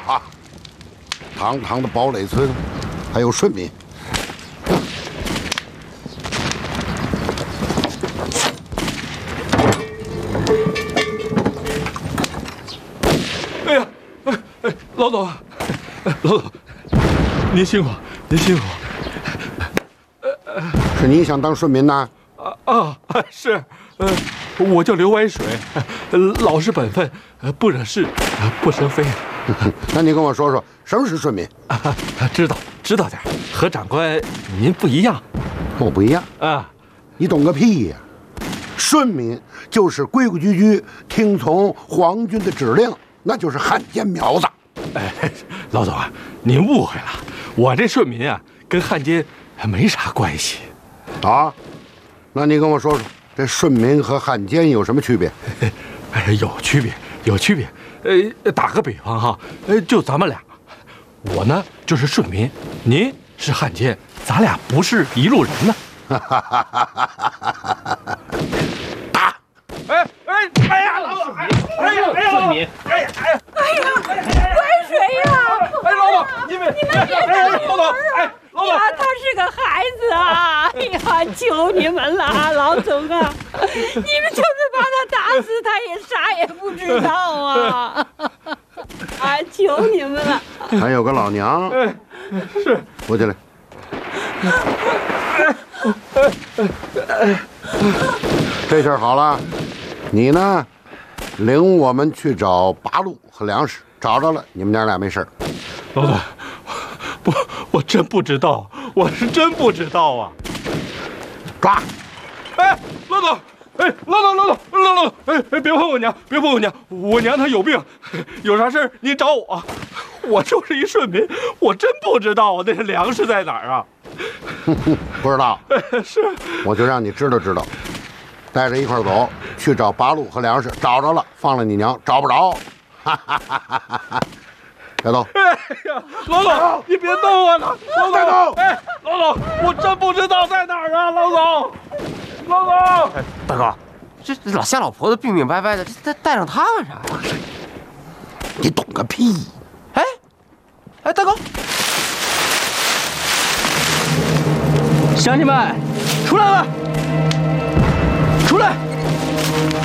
哈，堂堂的堡垒村，还有顺民。 哎呀，老总，老总，您辛苦，您辛苦。 是你想当顺民呐？ 是，我叫刘歪水，老实本分，不惹事，不生非。 那你跟我说说，什么是顺民？ 知道点，和长官您不一样。 我不一样啊， 你懂个屁呀！顺民就是规规矩矩听从皇军的指令，那就是汉奸苗子。 哎，老总啊，您误会了，我这顺民啊，跟汉奸没啥关系。 啊，那你跟我说说，这顺民和汉奸有什么区别？ 有区别，有区别。打个比方哈，就咱们俩，我呢就是顺民，您是汉奸，咱俩不是一路人呢。 打！ 哎呀，老总，顺民， 歪水呀！ 老总，你们别老总，老总，他是个孩子啊！哎呀，求你们了，老总啊！你们就是把他打死，他也啥也不知道啊！啊，求你们了！ 还有个老娘， 是， 扶起来。这下好了，你呢，领我们去找八路和粮食，找着了，你们娘俩没事。 老总，我真不知道，我是真不知道啊！ 抓！ 老总，老总，别碰我娘，别碰我娘，我娘她有病，有啥事您找我。我就是一顺民，我真不知道那粮食在哪儿啊！ 不知道， 是，我就让你知道知道，带着一块走，去找八路和粮食，找着了放了你娘，找不着，带走。 哎呀，老总，你别动我了，老总，老总，我真不知道在哪儿啊，老总， 大哥，这老夏老婆子病病歪歪的，这带上他干啥呀？ 你懂个屁！ 大哥，乡亲们，出来了，出来！